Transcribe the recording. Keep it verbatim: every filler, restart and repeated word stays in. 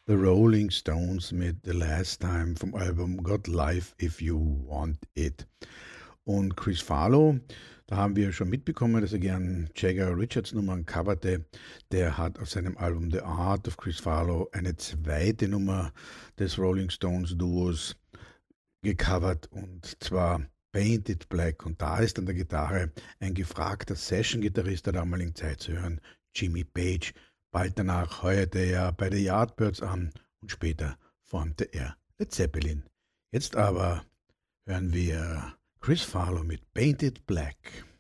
The Rolling Stones mit The Last Time vom Album Got Life If You Want It. Und Chris Farlow, da haben wir schon mitbekommen, dass er gern Jagger Richards Nummern coverte. Der hat auf seinem Album The Art of Chris Farlow eine zweite Nummer des Rolling Stones Duos gecovert, und zwar Painted Black. Und da ist an der Gitarre ein gefragter Session-Gitarrist der damaligen Zeit zu hören, Jimmy Page. Bald danach heuerte er bei The Yardbirds an und später formte er Led Zeppelin. Jetzt aber hören wir Chris Farlow mit Painted Black.